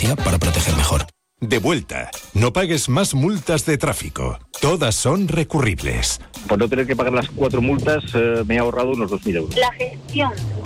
tecnología para proteger mejor. De vuelta. No pagues más multas de tráfico. Todas son recurribles. Por no tener que pagar las 4 multas, me he ahorrado unos 2.000 euros. La gestión